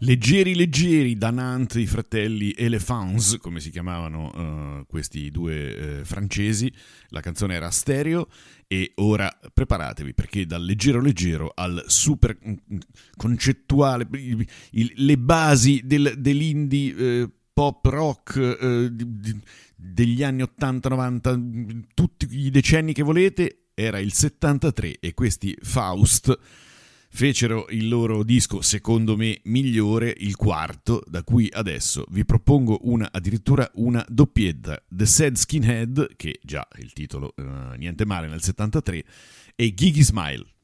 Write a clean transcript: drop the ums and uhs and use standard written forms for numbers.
Leggeri leggeri da Nantes, i fratelli Elephants, come si chiamavano questi due francesi. La canzone era stereo e ora preparatevi perché dal leggero leggero al super concettuale, le basi dell'indie pop rock degli anni 80-90, tutti i decenni che volete, era il 73 e questi Faust fecero il loro disco, secondo me, migliore, il quarto, da cui adesso vi propongo addirittura una doppietta. The Sad Skinhead, che già il titolo niente male nel 73, e Gigi Smile.